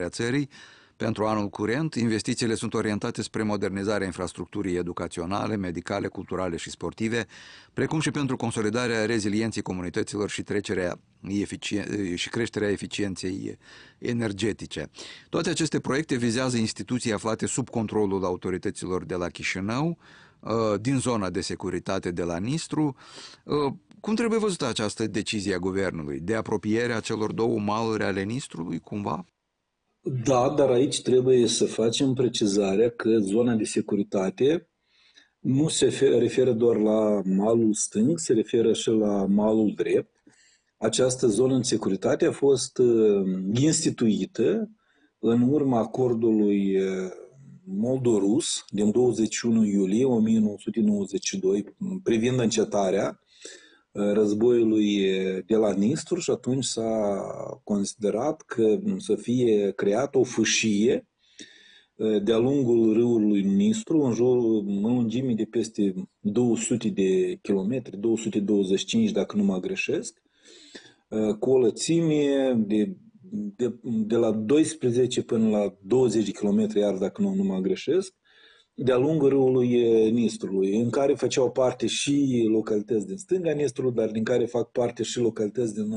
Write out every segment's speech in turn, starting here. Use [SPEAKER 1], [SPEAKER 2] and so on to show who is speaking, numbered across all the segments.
[SPEAKER 1] țării. Pentru anul curent, investițiile sunt orientate spre modernizarea infrastructurii educaționale, medicale, culturale și sportive, precum și pentru consolidarea rezilienței comunităților și creșterea eficienței energetice. Toate aceste proiecte vizează instituții aflate sub controlul autorităților de la Chișinău, din zona de securitate de la Nistru. Cum trebuie văzută această decizie a guvernului? De apropiere a celor două maluri ale Nistrului, cumva?
[SPEAKER 2] Da, dar aici trebuie să facem precizarea că zona de securitate nu se referă doar la malul stâng, se referă și la malul drept. Această zonă de securitate a fost instituită în urma acordului moldo-rus din 21 iulie 1992 privind încetarea războiului de la Nistru și atunci s-a considerat că să fie creată o fâșie de-a lungul râului Nistru, în lungime de peste 200 de kilometri, 225 dacă nu mă greșesc, cu o lățime de la 12 până la 20 de kilometri, iar dacă nu mă greșesc, de-a lungul râului Nistrului, în care făceau parte și localități din stânga Nistrului, dar din care fac parte și localități din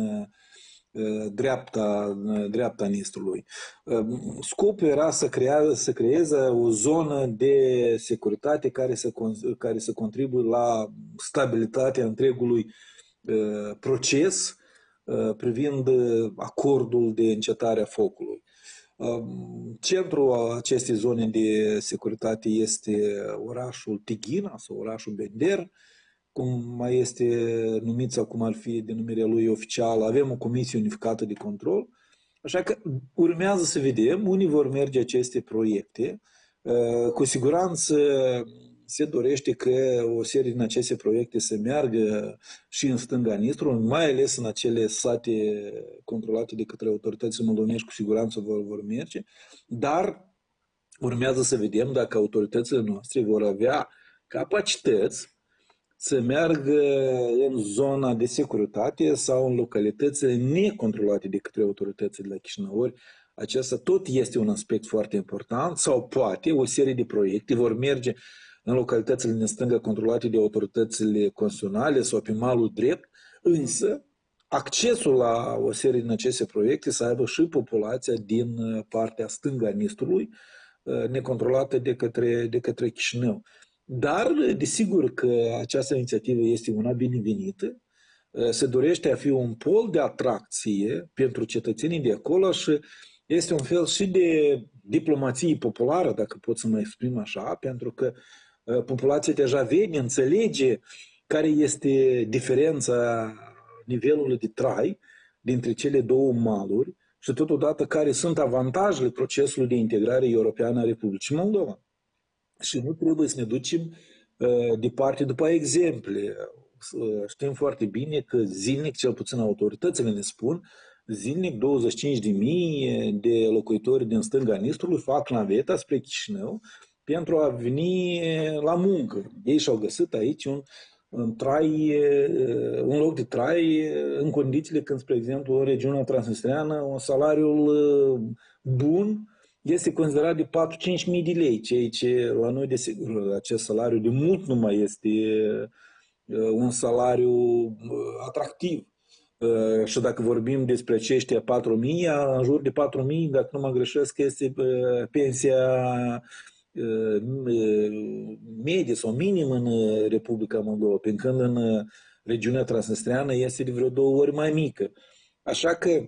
[SPEAKER 2] dreapta Nistrului. Scopul era să creeze o zonă de securitate care să contribuie la stabilitatea întregului proces privind acordul de încetare a focului. Centrul acestei zone de securitate este orașul Tighina sau orașul Bender, cum mai este numit sau cum ar fi denumirea lui oficială. Avem o comisie unificată de control, așa că urmează să vedem unde vor merge aceste proiecte. Cu siguranță se dorește că o serie din aceste proiecte să meargă și în stânga Nistru, mai ales în acele sate controlate de către autoritățile moldovenești, cu siguranță vor merge, dar urmează să vedem dacă autoritățile noastre vor avea capacități să meargă în zona de securitate sau în localitățile necontrolate de către autoritățile de la Chișinău. Acesta tot este un aspect foarte important, sau poate o serie de proiecte vor merge în localitățile din stânga controlate de autoritățile constituționale sau pe malul drept, însă accesul la o serie din aceste proiecte să aibă și populația din partea stângă a Nistrului, necontrolată de către Chișinău. Dar, desigur că această inițiativă este una binevenită, se dorește a fi un pol de atracție pentru cetățenii de acolo și este un fel și de diplomație populară, dacă pot să mă exprim așa, pentru că populația deja vede, înțelege care este diferența nivelului de trai dintre cele două maluri și totodată care sunt avantajele procesului de integrare europeană a Republicii Moldova. Și nu trebuie să ne ducem departe după exemple. Știm foarte bine că zilnic, cel puțin autoritățile ne spun, zilnic 25.000 de locuitori din stânga Nistrului fac naveta spre Chișinău pentru a veni la muncă. Ei și-au găsit aici un loc de trai în condițiile când, spre exemplu, în regiunea transnistreană, un salariu bun este considerat de 4-5 mii de lei, ceea ce la noi, desigur, acest salariu de mult nu mai este un salariu atractiv. Și dacă vorbim despre aceștia 4.000, în jur de 4.000, dacă nu mă greșesc, este pensia medie sau minim în Republica Moldova, pe când în regiunea transnistreană este de vreo 2 ori mai mică. Așa că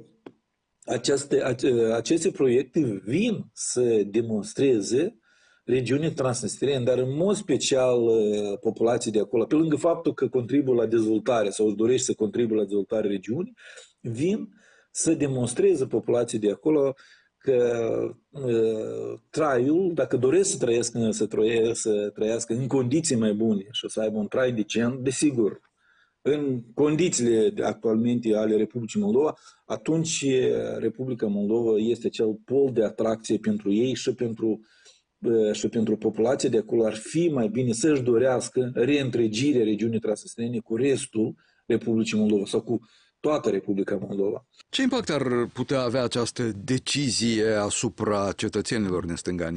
[SPEAKER 2] aceste proiecte vin să demonstreze regiunii transnistriene, dar în mod special populații de acolo, pe lângă faptul că contribuie la dezvoltare sau își dorește să contribuie la dezvoltarea regiunii, vin să demonstreze populații de acolo că traiul, dacă doresc să trăiască în condiții mai bune și să aibă un trai decent, desigur, în condițiile actualmente ale Republicii Moldova, atunci Republica Moldova este cel pol de atracție pentru ei și pentru populația de acolo. Ar fi mai bine să-și dorească reîntregirea regiunii transnistrene cu restul Republicii Moldova sau cu toată Republica Moldova.
[SPEAKER 1] Ce impact ar putea avea această decizie asupra cetățenilor din stânga